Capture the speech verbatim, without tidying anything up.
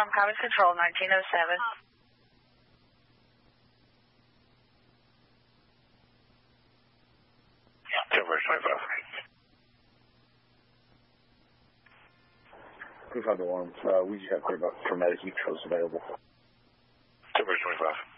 Farm Commerce Control, nineteen oh seven. Converse twenty-five. twenty-five alarms. Uh, we just have clear about traumatic utros available. Converse twenty-five.